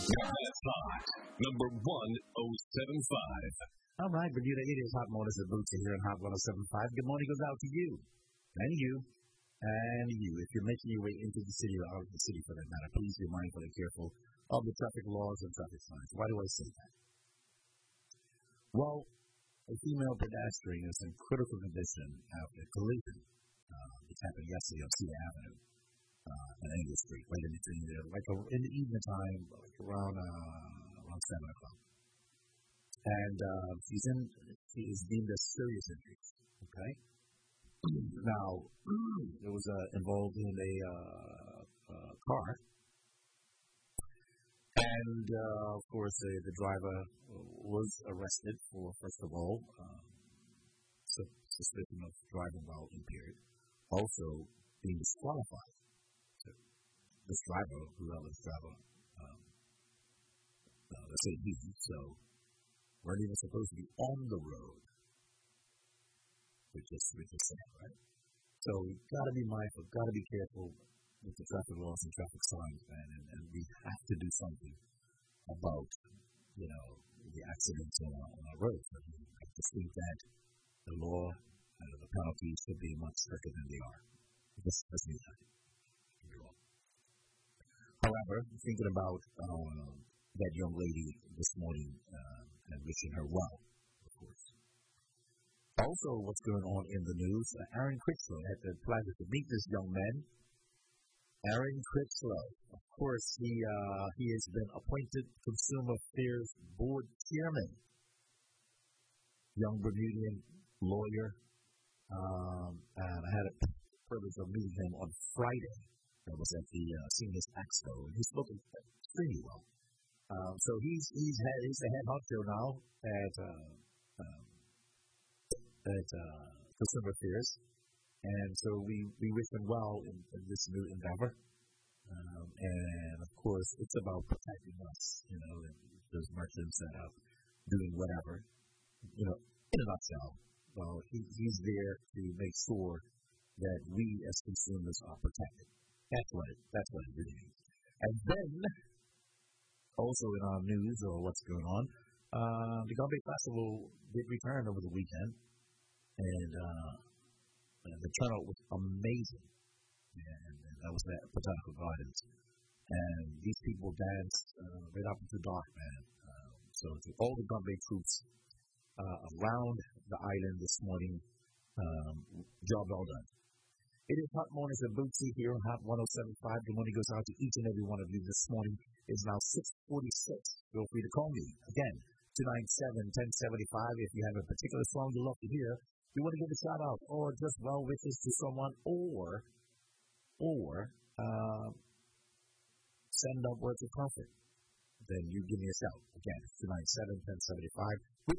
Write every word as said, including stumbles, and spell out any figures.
That's hot. Number one oh seven five. All right, Bermuda, it is Hot Mornings with Bootsy here on Hot one oh seven point five. Good morning goes out to you, and you, and you. If you're making your way into the city or out of the city for that matter, please be mindful and careful of the traffic laws and traffic signs. Why do I say that? Well, a female pedestrian is in critical condition after a collision. Uh, this happened yesterday on Cedar Avenue uh, on English Street, right in between there, like a, in the evening time, like around uh, around seven o'clock. And uh, she's in, she is deemed as serious injuries. Okay. Now, it was uh, involved in a uh, uh, car, and uh, of course, uh, the driver was arrested for, first of all, um, suspicion of driving while impaired, also being disqualified. So this driver, whoever this driver, um, uh, let's say he, so. Weren't even supposed to be on the road, which is, which is sad, right? So we've got to be mindful, got to be careful with the traffic laws and traffic signs, man, and, and we have to do something about, you know, the accidents on our, on our roads. I, mean, I just think that the law and the penalties should be much stricter than they are. This doesn't mean that. However, thinking about um, that young lady this morning, uh, and wishing her well, of course. Also, what's going on in the news, uh, Aaron Critchlow had the pleasure to meet this young man. Aaron Critchlow, of course, he uh, he has been appointed Consumer Affairs Board Chairman. Young Bermudian lawyer, um, and I had a privilege of meeting him on Friday. I was at the uh, Seniors Expo, and he's looking extremely well. Um, so he's he's had, he's the head honcho now at uh, um, at uh, Consumer Affairs, and so we, we wish him well in, in this new endeavor. Um, and of course, it's about protecting us, you know, those merchants that are doing whatever, you know. In a nutshell, well, he, he's there to make sure that we as consumers are protected. That's what it, that's what it really means. And then. Also in our news or what's going on, uh, the Gombe Festival did return over the weekend, and, uh, and the turnout was amazing. And, and that was at Botanical Gardens. And these people danced uh, right up into dark, man. Uh, so to all the Gombe troops uh, around the island this morning, um, job well done. It is Hot Mornings with Bootsy here on Hot one oh seven point five. Good morning goes out to each and every one of you this morning. It's now six forty-six. Feel free to call me. Again, two nine seven, one oh seven five. If you have a particular song you love to hear, you want to give a shout out, or just well wishes to someone, or, or, uh, send up words of comfort, then you give me a shout. Again, it's two nine seven, one oh seven five. With